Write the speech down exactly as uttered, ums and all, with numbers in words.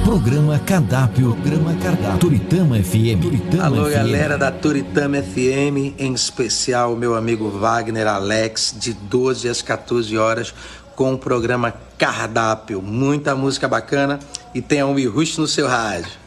Programa Cardápio, Programa Cardápio, Toritama F M. Toritama Alô, F M. galera da Toritama F M, em especial meu amigo Wagner Alex, de doze às quatorze horas, com o programa Cardápio. Muita música bacana e tenha um Irush no seu rádio.